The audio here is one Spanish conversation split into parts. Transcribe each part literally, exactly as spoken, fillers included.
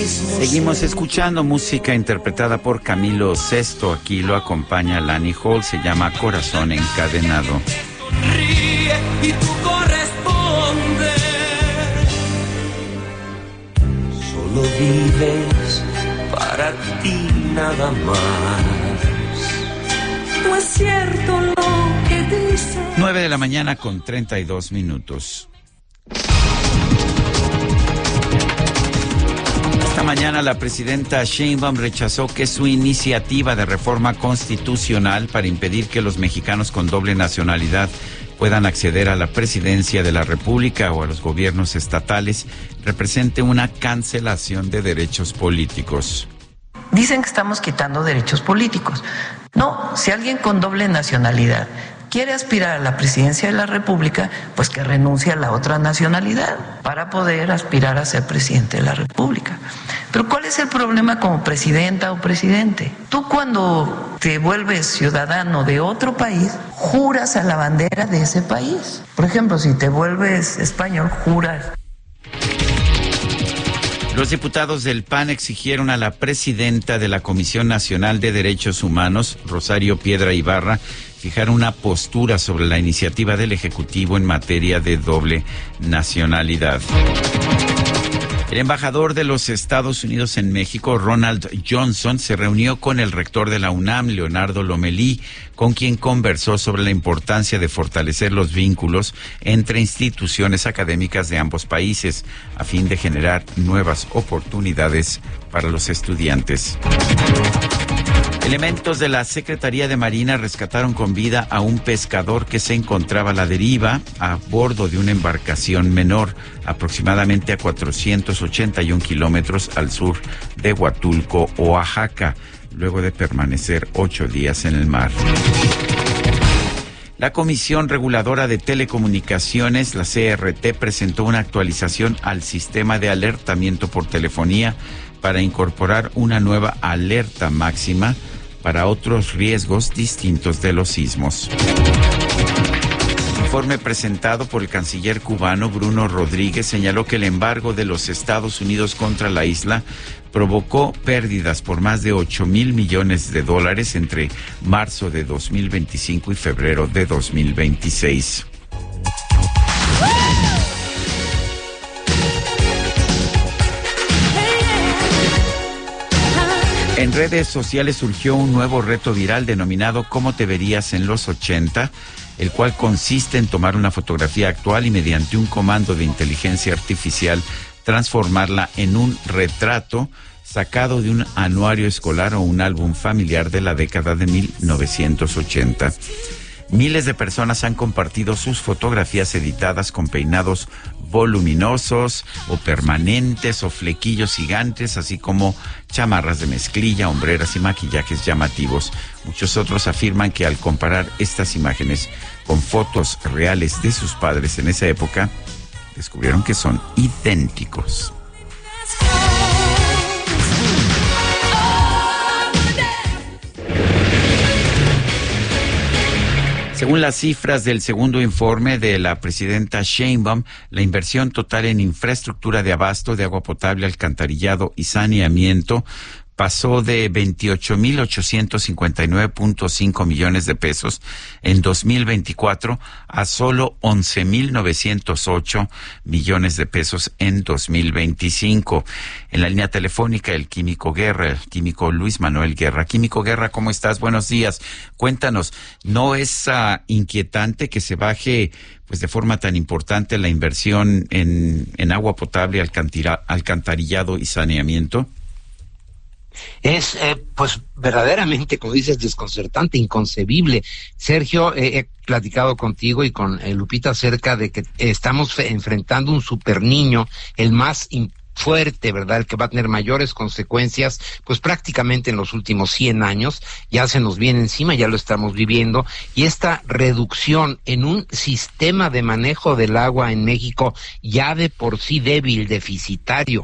mismo. Seguimos escuchando música interpretada por Camilo Sesto. Aquí lo acompaña Lani Hall. Se llama Corazón Encadenado. Ríe y tú corresponde. Solo vives para ti nada más. No es cierto lo que dices. nueve de la mañana con treinta y dos minutos. Esta mañana la presidenta Sheinbaum rechazó que su iniciativa de reforma constitucional para impedir que los mexicanos con doble nacionalidad puedan acceder a la presidencia de la República o a los gobiernos estatales represente una cancelación de derechos políticos. Dicen que estamos quitando derechos políticos. No, si alguien con doble nacionalidad quiere aspirar a la presidencia de la República, pues que renuncie a la otra nacionalidad para poder aspirar a ser presidente de la República. Pero ¿cuál es el problema como presidenta o presidente? Tú cuando te vuelves ciudadano de otro país, juras a la bandera de ese país. Por ejemplo, si te vuelves español, juras. Los diputados del P A N exigieron a la presidenta de la Comisión Nacional de Derechos Humanos, Rosario Piedra Ibarra, fijar una postura sobre la iniciativa del Ejecutivo en materia de doble nacionalidad. El embajador de los Estados Unidos en México, Ronald Johnson, se reunió con el rector de la UNAM, Leonardo Lomelí, con quien conversó sobre la importancia de fortalecer los vínculos entre instituciones académicas de ambos países, a fin de generar nuevas oportunidades para los estudiantes. Elementos de la Secretaría de Marina rescataron con vida a un pescador que se encontraba a la deriva a bordo de una embarcación menor, aproximadamente a cuatrocientos ochenta y un kilómetros al sur de Huatulco, Oaxaca, luego de permanecer ocho días en el mar. La Comisión Reguladora de Telecomunicaciones, la C R T, presentó una actualización al sistema de alertamiento por telefonía para incorporar una nueva alerta máxima para otros riesgos distintos de los sismos. El informe presentado por el canciller cubano Bruno Rodríguez señaló que el embargo de los Estados Unidos contra la isla provocó pérdidas por más de ocho mil millones de dólares entre marzo de dos mil veinticinco y febrero de dos mil veintiséis. En redes sociales surgió un nuevo reto viral denominado ¿Cómo te verías en los ochenta?, el cual consiste en tomar una fotografía actual y mediante un comando de inteligencia artificial transformarla en un retrato sacado de un anuario escolar o un álbum familiar de la década de mil novecientos ochenta. Miles de personas han compartido sus fotografías editadas con peinados voluminosos o permanentes o flequillos gigantes, así como chamarras de mezclilla, hombreras y maquillajes llamativos. Muchos otros afirman que al comparar estas imágenes con fotos reales de sus padres en esa época, descubrieron que son idénticos. Según las cifras del segundo informe de la presidenta Sheinbaum, la inversión total en infraestructura de abasto de agua potable, alcantarillado y saneamiento pasó de veintiocho mil ochocientos cincuenta y nueve punto cinco millones de pesos en dos mil veinticuatro a solo once mil novecientos ocho millones de pesos en dos mil veinticinco. En la línea telefónica, el químico Guerra, el químico Luis Manuel Guerra. Químico Guerra, ¿cómo estás? Buenos días. Cuéntanos, ¿no es uh, inquietante que se baje pues de forma tan importante la inversión en, en agua potable, alcantira, alcantarillado y saneamiento? Es, eh, pues, verdaderamente, como dices, desconcertante, inconcebible. Sergio, eh, he platicado contigo y con eh, Lupita acerca de que estamos fe- enfrentando un super niño, el más importante, fuerte, ¿verdad?, el que va a tener mayores consecuencias, pues prácticamente en los últimos cien años, ya se nos viene encima, ya lo estamos viviendo, y esta reducción en un sistema de manejo del agua en México ya de por sí débil, deficitario,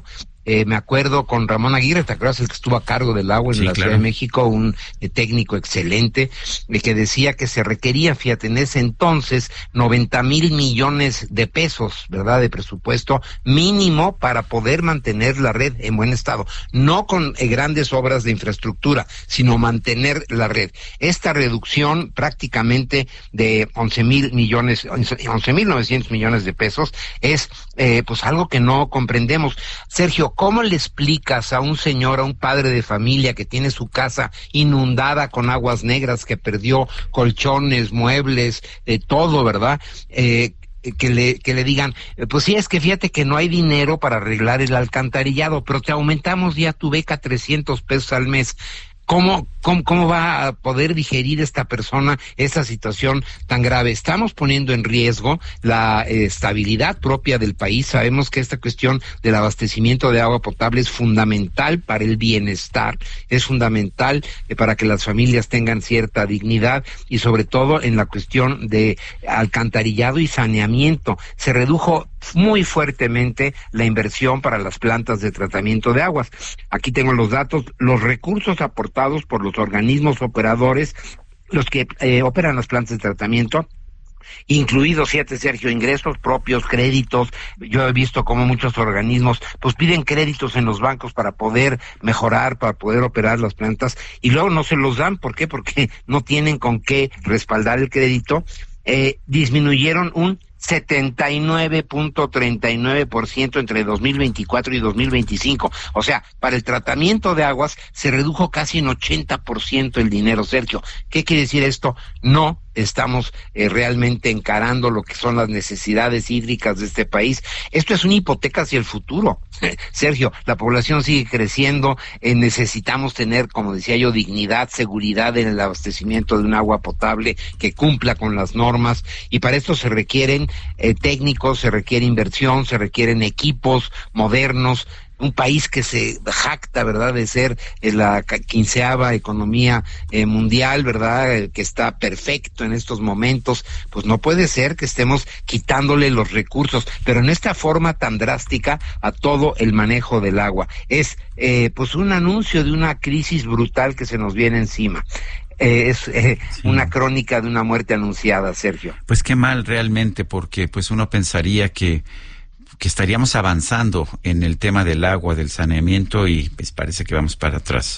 eh, me acuerdo con Ramón Aguirre, ¿te acuerdas? El que estuvo a cargo del agua en sí, la claro. Ciudad de México, un eh, técnico excelente, eh, que decía que se requería, fíjate, en ese entonces, noventa mil millones de pesos, ¿verdad?, de presupuesto mínimo para poder mantener la red en buen estado, no con eh, grandes obras de infraestructura, sino mantener la red. Esta reducción prácticamente de once mil millones, once mil novecientos millones de pesos es eh, pues algo que no comprendemos. Sergio, ¿cómo le explicas a un señor, a un padre de familia que tiene su casa inundada con aguas negras, que perdió colchones, muebles, de todo, ¿verdad?, Eh, que le que le digan, pues sí, es que fíjate que no hay dinero para arreglar el alcantarillado, pero te aumentamos ya tu beca trescientos pesos al mes? ¿Cómo, cómo, ¿Cómo va a poder digerir esta persona esa situación tan grave? Estamos poniendo en riesgo la eh, estabilidad propia del país. Sabemos que esta cuestión del abastecimiento de agua potable es fundamental para el bienestar, es fundamental eh, para que las familias tengan cierta dignidad, y sobre todo en la cuestión de alcantarillado y saneamiento. Se redujo muy fuertemente la inversión para las plantas de tratamiento de aguas. Aquí tengo los datos, los recursos aportados por los organismos operadores, los que eh, operan las plantas de tratamiento, incluidos, siete, Sergio, ingresos propios, créditos. Yo he visto cómo muchos organismos pues piden créditos en los bancos para poder mejorar, para poder operar las plantas, y luego no se los dan. ¿Por qué? Porque no tienen con qué respaldar el crédito. Eh, disminuyeron un setenta y nueve punto treinta y nueve por ciento entre dos mil veinticuatro y dos mil veinticinco. O sea, para el tratamiento de aguas se redujo casi en ochenta por ciento el dinero, Sergio. ¿Qué quiere decir esto? No estamos eh, realmente encarando lo que son las necesidades hídricas de este país. Esto es una hipoteca hacia el futuro. Sergio, la población sigue creciendo, eh, necesitamos tener, como decía yo, dignidad, seguridad en el abastecimiento de un agua potable que cumpla con las normas, y para esto se requieren eh, técnicos, se requiere inversión, se requieren equipos modernos. Un país que se jacta, ¿verdad?, de ser eh, la quinceava economía eh, mundial, ¿verdad?, eh, que está perfecto en estos momentos. Pues no puede ser que estemos quitándole los recursos, pero en esta forma tan drástica, a todo el manejo del agua. Es eh, pues un anuncio de una crisis brutal que se nos viene encima. Eh, es eh, sí. Una crónica de una muerte anunciada, Sergio. Pues qué mal realmente, porque pues uno pensaría que que estaríamos avanzando en el tema del agua, del saneamiento, y pues parece que vamos para atrás.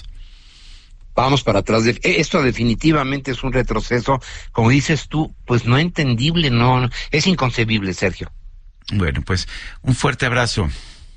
Vamos para atrás. Esto definitivamente es un retroceso, como dices tú, pues no entendible, no, es inconcebible, Sergio. Bueno, pues un fuerte abrazo.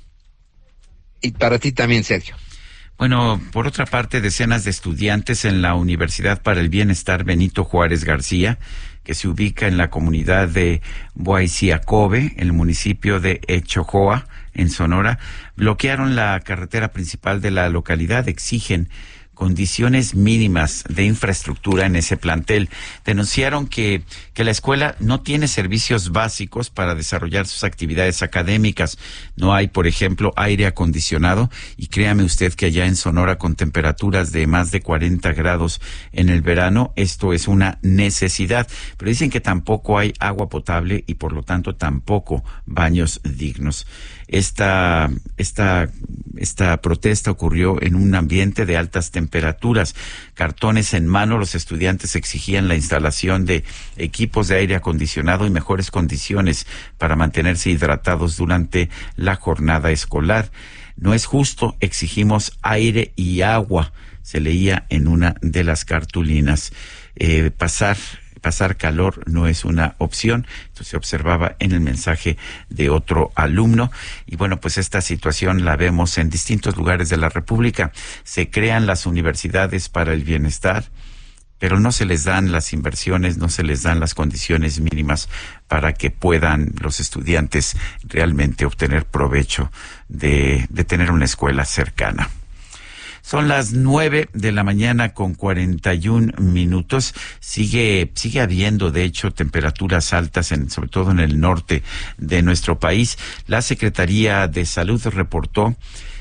Y para ti también, Sergio. Bueno, por otra parte, decenas de estudiantes en la Universidad para el Bienestar Benito Juárez García, que se ubica en la comunidad de Boaisiacobe, en el municipio de Echojoa, en Sonora, bloquearon la carretera principal de la localidad. Exigen condiciones mínimas de infraestructura en ese plantel. Denunciaron que, que la escuela no tiene servicios básicos para desarrollar sus actividades académicas. No hay, por ejemplo, aire acondicionado, y créame usted que allá en Sonora, con temperaturas de más de cuarenta grados en el verano, esto es una necesidad. Pero dicen que tampoco hay agua potable y por lo tanto tampoco baños dignos. Esta, esta, esta protesta ocurrió en un ambiente de altas temperaturas. Cartones en mano, los estudiantes exigían la instalación de equipos de aire acondicionado y mejores condiciones para mantenerse hidratados durante la jornada escolar. No es justo, exigimos aire y agua, se leía en una de las cartulinas. Eh, pasar Pasar calor no es una opción. Esto se observaba en el mensaje de otro alumno. Y bueno, pues esta situación la vemos en distintos lugares de la República. Se crean las universidades para el bienestar, pero no se les dan las inversiones, no se les dan las condiciones mínimas para que puedan los estudiantes realmente obtener provecho de, de tener una escuela cercana. Son las nueve de la mañana con cuarenta y un minutos. Sigue, sigue habiendo, de hecho, temperaturas altas, en, sobre todo en el norte de nuestro país. La Secretaría de Salud reportó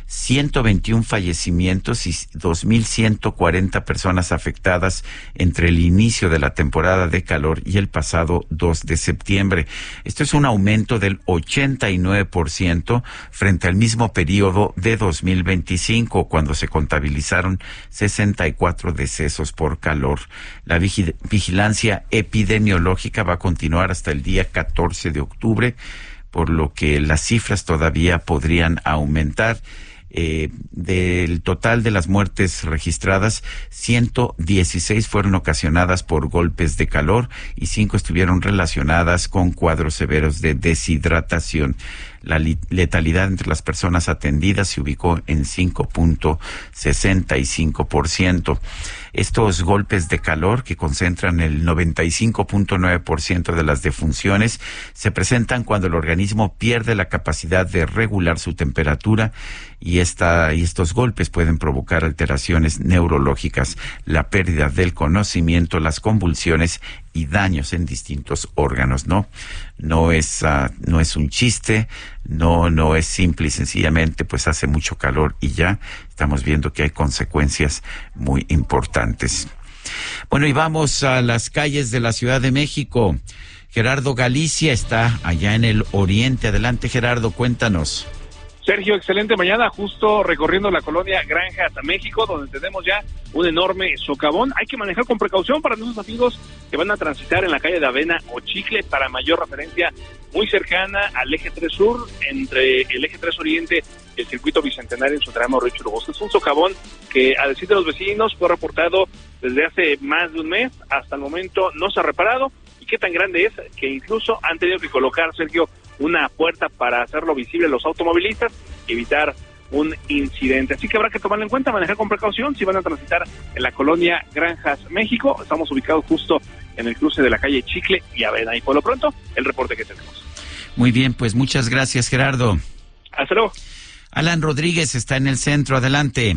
ciento veintiún fallecimientos y dos mil ciento cuarenta personas afectadas entre el inicio de la temporada de calor y el pasado dos de septiembre. Esto es un aumento del ochenta y nueve por ciento frente al mismo periodo de dos mil veinticinco, cuando se contabilizaron sesenta y cuatro decesos por calor. La vigil- vigilancia epidemiológica va a continuar hasta el día catorce de octubre, por lo que las cifras todavía podrían aumentar. Eh, del total de las muertes registradas, ciento dieciséis fueron ocasionadas por golpes de calor y cinco estuvieron relacionadas con cuadros severos de deshidratación. La letalidad entre las personas atendidas se ubicó en cinco punto sesenta y cinco por ciento. Estos golpes de calor, que concentran el noventa y cinco punto nueve por ciento de las defunciones, se presentan cuando el organismo pierde la capacidad de regular su temperatura, y esta y estos golpes pueden provocar alteraciones neurológicas, la pérdida del conocimiento, las convulsiones y daños en distintos órganos. No, no es uh, no es un chiste, no no es simple y sencillamente pues hace mucho calor y ya estamos viendo que hay consecuencias muy importantes. Bueno, y vamos a las calles de la Ciudad de México. Gerardo Galicia está allá en el oriente. Adelante, Gerardo, cuéntanos. Sergio, excelente mañana, justo recorriendo la colonia Granjas, México, donde tenemos ya un enorme socavón. Hay que manejar con precaución para nuestros amigos que van a transitar en la calle de Avena o Chicle, para mayor referencia, muy cercana al eje tres Sur, entre el eje tres Oriente y el circuito bicentenario en su tramo Río Churubusco. Es un socavón que, a decir de los vecinos, fue reportado desde hace más de un mes. Hasta el momento no se ha reparado. ¿Y qué tan grande es? Que incluso han tenido que colocar, Sergio, una puerta para hacerlo visible a los automovilistas y evitar un incidente. Así que habrá que tomarlo en cuenta, manejar con precaución si van a transitar en la colonia Granjas, México. Estamos ubicados justo en el cruce de la calle Chicle y Avena. Y por lo pronto, el reporte que tenemos. Muy bien, pues muchas gracias, Gerardo. Hasta luego. Alan Rodríguez está en el centro. Adelante.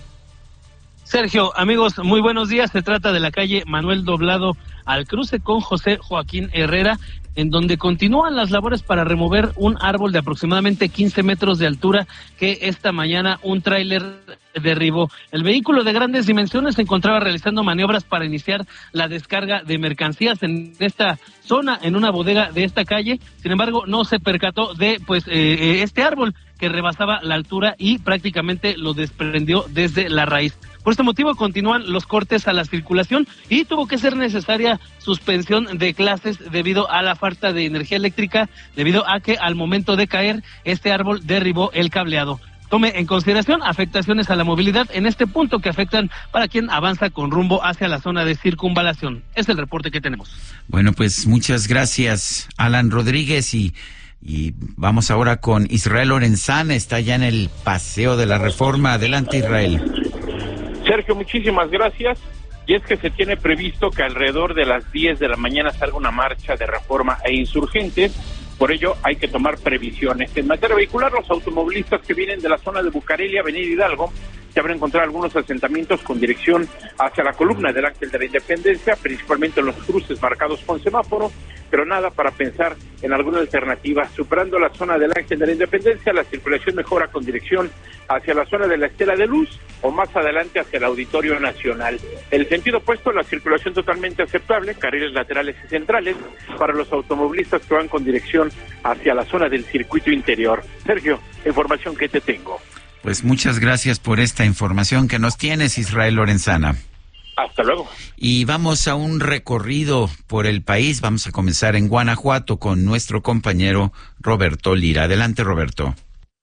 Sergio, amigos, muy buenos días. Se trata de la calle Manuel Doblado al cruce con José Joaquín Herrera, en donde continúan las labores para remover un árbol de aproximadamente quince metros de altura que esta mañana un tráiler derribó. El vehículo de grandes dimensiones se encontraba realizando maniobras para iniciar la descarga de mercancías en esta zona, en una bodega de esta calle. Sin embargo, no se percató de pues eh, este árbol que rebasaba la altura y prácticamente lo desprendió desde la raíz. Por este motivo continúan los cortes a la circulación y tuvo que ser necesaria suspensión de clases debido a la falta de energía eléctrica, debido a que al momento de caer este árbol derribó el cableado. Tome en consideración afectaciones a la movilidad en este punto que afectan para quien avanza con rumbo hacia la zona de circunvalación. Es el reporte que tenemos. Bueno, pues muchas gracias, Alan Rodríguez, y Y vamos ahora con Israel Lorenzana, está ya en el Paseo de la Reforma. Adelante, Israel. Sergio, muchísimas gracias. Y es que se tiene previsto que alrededor de las diez de la mañana salga una marcha de Reforma e Insurgentes. Por ello hay que tomar previsiones. En materia vehicular, los automovilistas que vienen de la zona de Bucareli, Avenida Hidalgo, se habrán encontrado algunos asentamientos con dirección hacia la columna del Ángel de la Independencia, principalmente en los cruces marcados con semáforo, pero nada para pensar en alguna alternativa. Superando la zona del Ángel de la Independencia, la circulación mejora con dirección hacia la zona de la Estela de Luz o más adelante hacia el Auditorio Nacional. El sentido opuesto, la circulación totalmente aceptable, carriles laterales y centrales para los automovilistas que van con dirección hacia la zona del circuito interior. Sergio, información que te tengo. Pues muchas gracias por esta información que nos tienes, Israel Lorenzana. Hasta luego. Y vamos a un recorrido por el país. Vamos a comenzar en Guanajuato con nuestro compañero Roberto Lira. Adelante, Roberto.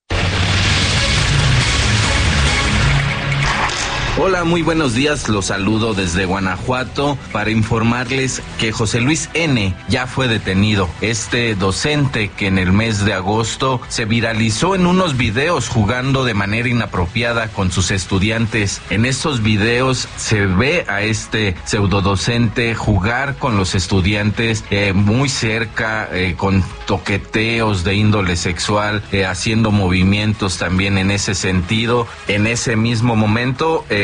Hola, muy buenos días, los saludo desde Guanajuato para informarles que José Luis N. ya fue detenido. Este docente que en el mes de agosto se viralizó en unos videos jugando de manera inapropiada con sus estudiantes. En estos videos se ve a este pseudodocente jugar con los estudiantes eh, muy cerca, eh, con toqueteos de índole sexual, eh, haciendo movimientos también en ese sentido. En ese mismo momento, eh,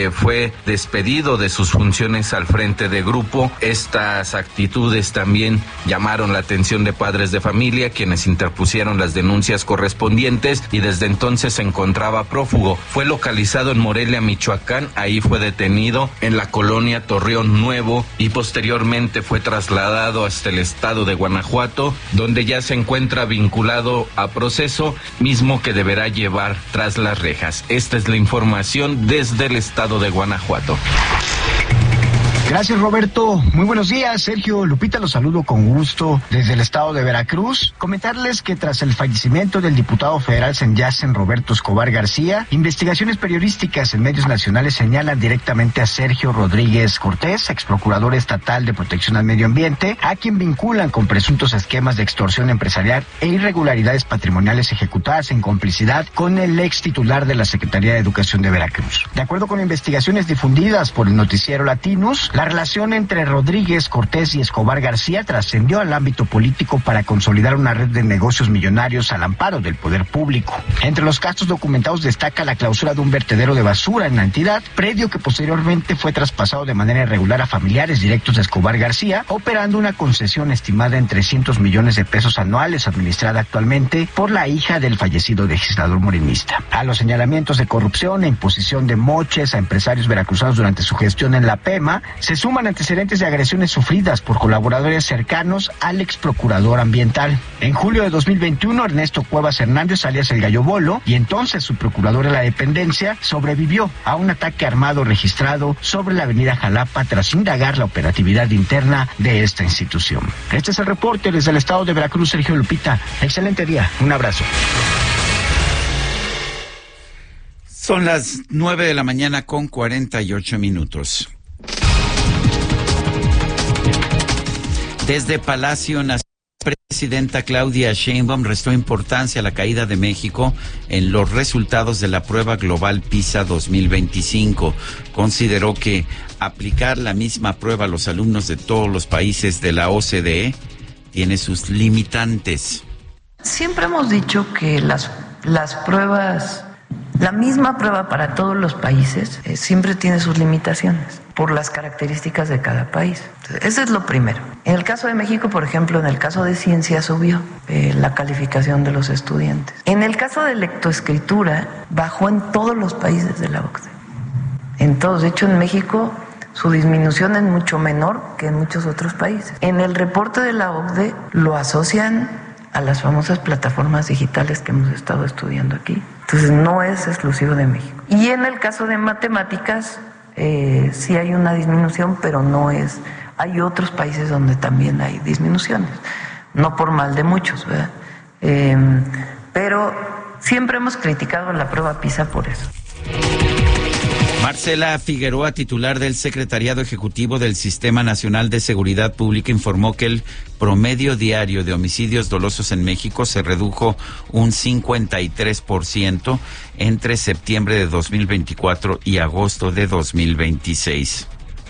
que fue despedido de sus funciones al frente de grupo. Estas actitudes también llamaron la atención de padres de familia, quienes interpusieron las denuncias correspondientes, y desde entonces se encontraba prófugo. Fue localizado en Morelia, Michoacán, ahí fue detenido en la colonia Torreón Nuevo y posteriormente fue trasladado hasta el estado de Guanajuato, donde ya se encuentra vinculado a proceso, mismo que deberá llevar tras las rejas. Esta es la información desde el estado de Guanajuato. Gracias, Roberto. Muy buenos días, Sergio. Lupita, los saludo con gusto desde el estado de Veracruz. Comentarles que tras el fallecimiento del diputado federal Senyacen Roberto Escobar García, investigaciones periodísticas en medios nacionales señalan directamente a Sergio Rodríguez Cortés, ex procurador estatal de Protección al Medio Ambiente, a quien vinculan con presuntos esquemas de extorsión empresarial e irregularidades patrimoniales ejecutadas en complicidad con el ex titular de la Secretaría de Educación de Veracruz. De acuerdo con investigaciones difundidas por el noticiero Latinos, la relación entre Rodríguez, Cortés y Escobar García trascendió al ámbito político para consolidar una red de negocios millonarios al amparo del poder público. Entre los casos documentados destaca la clausura de un vertedero de basura en la entidad, predio que posteriormente fue traspasado de manera irregular a familiares directos de Escobar García, operando una concesión estimada en trescientos millones de pesos anuales, administrada actualmente por la hija del fallecido legislador morenista. A los señalamientos de corrupción e imposición de moches a empresarios veracruzanos durante su gestión en la PEMA, se suman antecedentes de agresiones sufridas por colaboradores cercanos al ex procurador ambiental. En julio de dos mil veintiuno, Ernesto Cuevas Hernández, alias El Gallo Bolo, y entonces su procurador de la dependencia, sobrevivió a un ataque armado registrado sobre la avenida Jalapa tras indagar la operatividad interna de esta institución. Este es el reporte desde el estado de Veracruz, Sergio, Lupita. Excelente día. Un abrazo. Son las nueve de la mañana con cuarenta y ocho minutos. Desde Palacio Nacional, la presidenta Claudia Sheinbaum restó importancia a la caída de México en los resultados de la prueba global PISA dos mil veinticinco. Consideró que aplicar la misma prueba a los alumnos de todos los países de la O C D E tiene sus limitantes. Siempre hemos dicho que las, las pruebas, la misma prueba para todos los países, eh, siempre tiene sus limitaciones por las características de cada país. Eso es lo primero. En el caso de México, por ejemplo, en el caso de ciencia subió eh, la calificación de los estudiantes. En el caso de lectoescritura, bajó en todos los países de la O C D E. En todos. De hecho, en México su disminución es mucho menor que en muchos otros países. En el reporte de la O C D E lo asocian a las famosas plataformas digitales que hemos estado estudiando aquí. Entonces, no es exclusivo de México. Y en el caso de matemáticas, Eh, sí hay una disminución, pero no es, hay otros países donde también hay disminuciones, no por mal de muchos, ¿verdad? Eh, pero siempre hemos criticado la prueba PISA por eso. Marcela Figueroa, titular del Secretariado Ejecutivo del Sistema Nacional de Seguridad Pública, informó que el promedio diario de homicidios dolosos en México se redujo un cincuenta y tres por ciento entre septiembre de dos mil veinticuatro y agosto de dos mil veintiséis.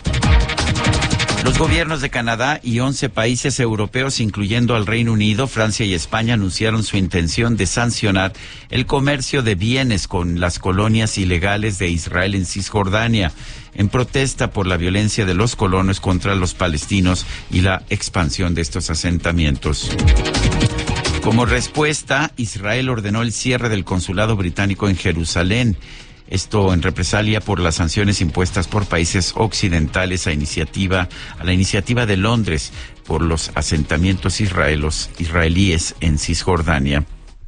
Los gobiernos de Canadá y once países europeos, incluyendo al Reino Unido, Francia y España, anunciaron su intención de sancionar el comercio de bienes con las colonias ilegales de Israel en Cisjordania, en protesta por la violencia de los colonos contra los palestinos y la expansión de estos asentamientos. Como respuesta, Israel ordenó el cierre del consulado británico en Jerusalén. Esto en represalia por las sanciones impuestas por países occidentales a iniciativa a la iniciativa de Londres por los asentamientos israelos, israelíes en Cisjordania.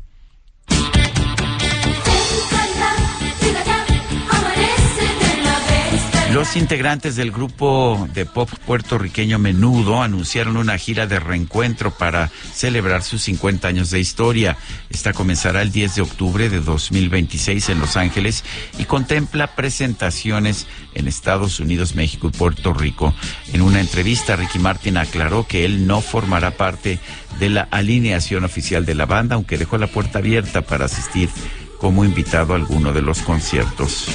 Los integrantes del grupo de pop puertorriqueño Menudo anunciaron una gira de reencuentro para celebrar sus cincuenta años de historia. Esta comenzará el diez de octubre de dos mil veintiséis en Los Ángeles y contempla presentaciones en Estados Unidos, México y Puerto Rico. En una entrevista, Ricky Martin aclaró que él no formará parte de la alineación oficial de la banda, aunque dejó la puerta abierta para asistir como invitado a alguno de los conciertos.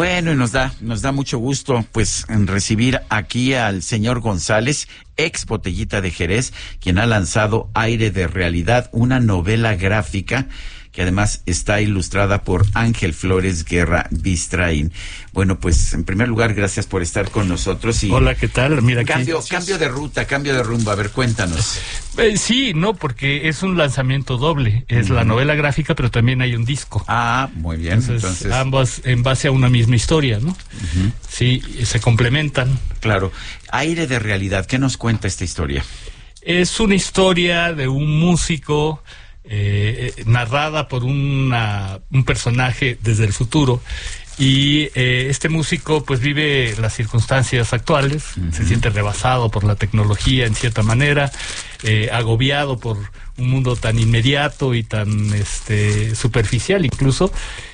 Bueno, y nos da, nos da mucho gusto, pues, en recibir aquí al señor González, ex Botellita de Jerez, quien ha lanzado Aire de Realidad, una novela gráfica que además está ilustrada por Ángel Flores Guerra Bistraín. Bueno, pues en primer lugar, gracias por estar con nosotros. Y hola, ¿qué tal? Mira, cambio, aquí. cambio de ruta, cambio de rumbo. A ver, cuéntanos. Eh, sí, no, porque es un lanzamiento doble. Es uh-huh. la novela gráfica, pero también hay un disco. Ah, muy bien. Entonces, Entonces... ambas en base a una misma historia, ¿no? Uh-huh. Sí, se complementan. Claro. Aire de Realidad, ¿qué nos cuenta esta historia? Es una historia de un músico eh, eh, narrada por una, un personaje desde el futuro. Y eh, este músico pues vive las circunstancias actuales, uh-huh. se siente rebasado por la tecnología en cierta manera, eh, agobiado por un mundo tan inmediato y tan este superficial incluso,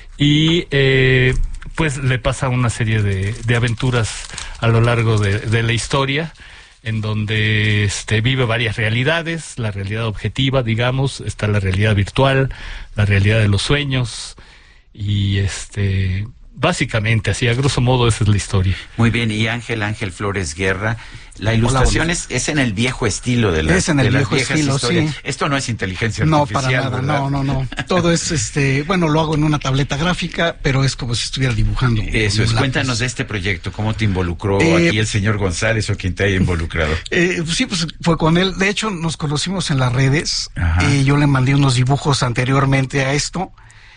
y eh, pues le pasa una serie de, de aventuras a lo largo de, de la historia, en donde este vive varias realidades, la realidad objetiva, digamos, está la realidad virtual, la realidad de los sueños, y este... básicamente, así a grosso modo, esa es la historia. Muy bien, y Ángel, Ángel Flores Guerra, la ilustración Hola, es, es en el viejo estilo de, la, es en el de viejo las viejas estilo, historias. Sí. Esto no es inteligencia no, artificial, para nada, ¿verdad? no, no, no. Todo es, este, bueno, lo hago en una tableta gráfica, pero es como si estuviera dibujando. Eso es, cuéntanos de este proyecto, ¿cómo te involucró eh, aquí el señor González o quien te haya involucrado? Eh, sí, pues fue con él. De hecho, nos conocimos en las redes, y yo le mandé unos dibujos anteriormente a esto,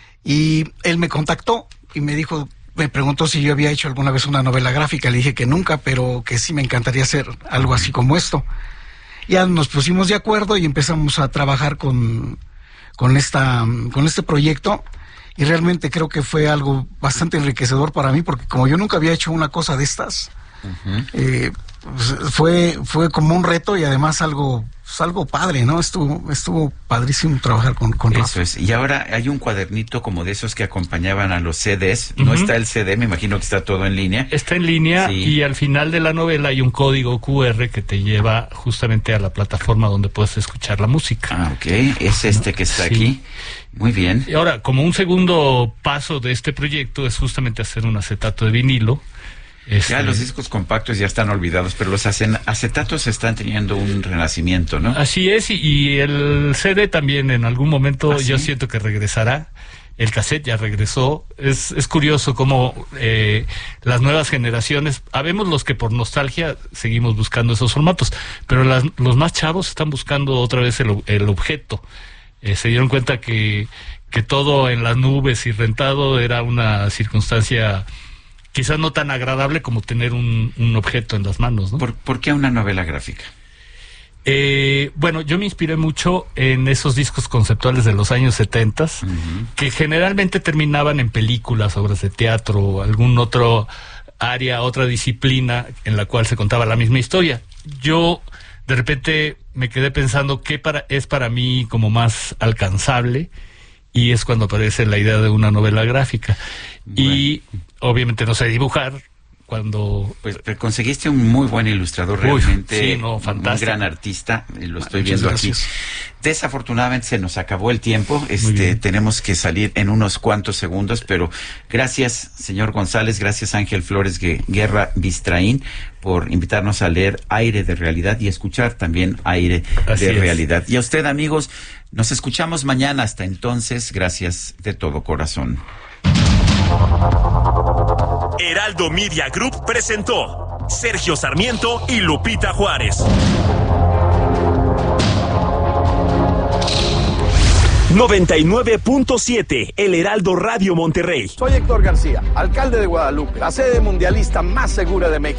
y él me contactó y me dijo... Me preguntó si yo había hecho alguna vez una novela gráfica. Le dije que nunca, pero que sí me encantaría hacer algo así como esto. Ya nos pusimos de acuerdo y empezamos a trabajar con, con, esta, con este proyecto. Y realmente creo que fue algo bastante enriquecedor para mí, porque como yo nunca había hecho una cosa de estas, uh-huh. eh, pues fue, fue como un reto y además algo... Pues algo padre, ¿no? Estuvo estuvo padrísimo trabajar con, con Rafa. Eso es. Y ahora hay un cuadernito como de esos que acompañaban a los C Ds. No uh-huh. está el C D, me imagino que está todo en línea. Está en línea, sí. Y al final de la novela hay un código cu erre que te lleva justamente a la plataforma donde puedes escuchar la música. Ah, ok. Es este que está sí. aquí. Muy bien. Y ahora, como un segundo paso de este proyecto es justamente hacer un acetato de vinilo. Este... Ya los discos compactos ya están olvidados, pero los acetatos están teniendo un renacimiento, ¿no? Así es, y, y el C D también en algún momento ¿Ah, yo sí? siento que regresará. El cassette ya regresó. Es, es curioso cómo eh, las nuevas generaciones, habemos los que por nostalgia seguimos buscando esos formatos, pero las, los más chavos están buscando otra vez el, el objeto. Eh, se dieron cuenta que, que todo en las nubes y rentado era una circunstancia... quizás no tan agradable como tener un, un objeto en las manos, ¿no? ¿Por, ¿por qué una novela gráfica? Eh, bueno, yo me inspiré mucho en esos discos conceptuales de los años setentas, uh-huh. que generalmente terminaban en películas, obras de teatro, algún otro área, otra disciplina en la cual se contaba la misma historia. Yo, de repente, me quedé pensando qué para, es para mí como más alcanzable, y es cuando aparece la idea de una novela gráfica. Bueno. Y obviamente no sé dibujar cuando... Pues conseguiste un muy buen ilustrador, realmente. Uy, sí, no, fantástico. Un gran artista, lo estoy ah, viendo aquí. Desafortunadamente se nos acabó el tiempo, este tenemos que salir en unos cuantos segundos, pero gracias, señor González, gracias Ángel Flores Guerra Bistraín por invitarnos a leer Aire de Realidad y escuchar también Aire Así de es. Realidad. Y a usted, amigos, nos escuchamos mañana. Hasta entonces, gracias de todo corazón. Heraldo Media Group presentó Sergio Sarmiento y Lupita Juárez. noventa y nueve punto siete El Heraldo Radio Monterrey. Soy Héctor García, alcalde de Guadalupe, la sede mundialista más segura de México.